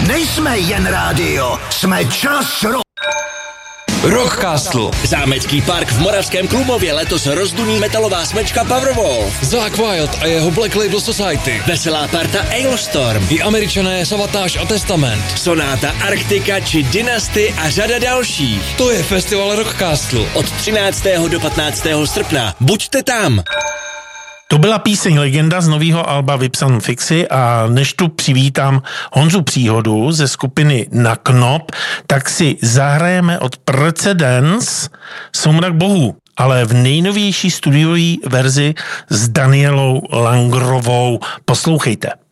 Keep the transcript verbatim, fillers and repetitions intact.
Nejsme jen rádio, jsme čas ro... Rockcastle. Zámecký park v Moravském Klumově letos rozduní metalová smečka Powerwolf. Zakk Wylde a jeho Black Label Society. Veselá parta Ailstorm. I Američané Savatage a Testament. Sonáta Arktika či Dynasty a řada dalších. To je festival Rockcastle. Od třináctého do patnáctého srpna. Buďte tam. To byla píseň Legenda z nového alba Vypsan Fixy a než tu přivítám Honzu Příhodu ze skupiny Na Knop, tak si zahrajeme od Precedence Soumrak bohů, ale v nejnovější studiové verzi s Danielou Langrovou. Poslouchejte.